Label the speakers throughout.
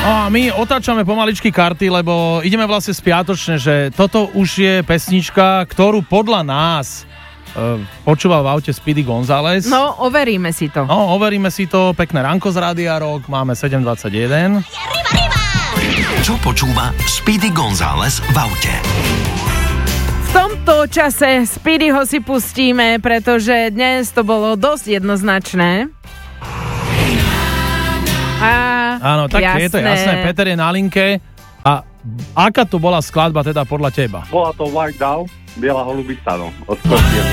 Speaker 1: A my otáčame pomaličky karty, lebo ideme vlastne spiatočne, že toto už je pesnička, ktorú podľa nás počúval v aute Speedy González.
Speaker 2: No, overíme si to.
Speaker 1: No, overíme si to. Pekné ránko z Rádia Rock. Máme 7:21.
Speaker 3: Čo počúva Speedy González v aute?
Speaker 2: V tomto čase Speedyho si pustíme, pretože dnes to bolo dosť jednoznačné.
Speaker 1: Áno, tak je to jasné. Peter je na linke. A aká to bola skladba teda podľa teba?
Speaker 4: Bola to White Dove, Biela holubica, no, od Scorpion.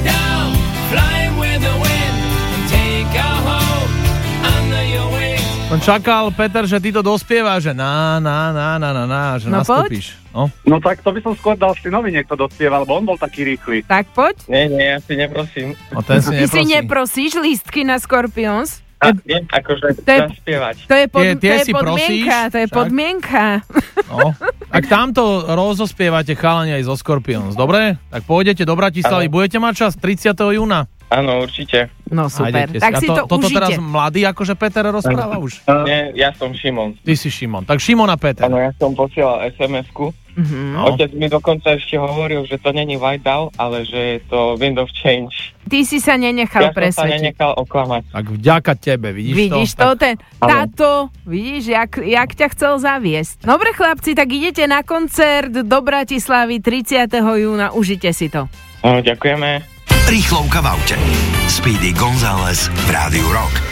Speaker 1: On čakal, Peter, že ty to dospievaš, že že nastúpiš.
Speaker 4: No tak to by som skôr dal Synovi, niekto dospieval, lebo on bol taký rýchly.
Speaker 2: Tak poď.
Speaker 4: Nie, ja si neprosím.
Speaker 1: No, ten si
Speaker 2: Ty si neprosíš lístky na Scorpions?
Speaker 4: Nie, akože zaspievať.
Speaker 2: To je
Speaker 1: si
Speaker 2: podmienka,
Speaker 1: prosíš,
Speaker 2: to je podmienka.
Speaker 1: No. Ak tamto rozospievate chalani aj zo Scorpions, dobre? Tak pôjdete do Bratislavy, budete mať čas 30. júna?
Speaker 4: Áno, určite.
Speaker 2: No super, tak si to
Speaker 1: toto
Speaker 2: užite.
Speaker 1: teraz mladý, akože Peter rozpráva už?
Speaker 4: Nie, ja som Šimon.
Speaker 1: Ty si Šimon. Tak Šimon a Peter.
Speaker 4: Áno, ja som posielal SMS-ku.
Speaker 1: No.
Speaker 4: Otec mi dokonca ešte hovoril, že to není White Dove, ale že je to Wind of Change.
Speaker 2: Ty si sa nenechal presvedčiť.
Speaker 4: Ja som sa nenechal oklamať.
Speaker 1: Tak vďaka tebe, vidíš
Speaker 2: to?
Speaker 1: Tak...
Speaker 2: Táto, vidíš, jak ťa chcel zaviesť. Dobre chlapci, tak idete na koncert do Bratislavy 30. júna, užite si to.
Speaker 4: Ďakujeme.
Speaker 3: Rýchlovka v aute. Speedy González v Rádiu Rock.